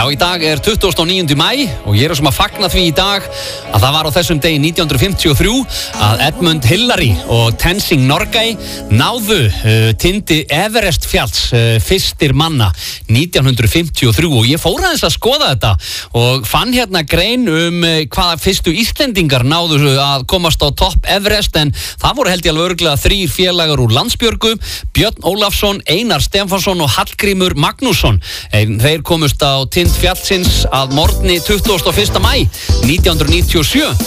í dag 29. maí og ég sem að fagna því í dag að það var á þessum degi 1953 að Edmund Hillary og Tenzing Norgay náðu tindi Everest fjalls fyrstir manna 1953 og ég fór aðeins að skoða þetta og fann hérna grein hvaða fyrstu Íslendingar náðu að komast á topp Everest en það voru held ég alveg örugglega 3 félagar úr Landsbjörgu, Björn Ólafsson, Einar Stefánsson og Hallgrímur Magnússon. Þeir komust á tind fjallsins að morgni 21. maí 1997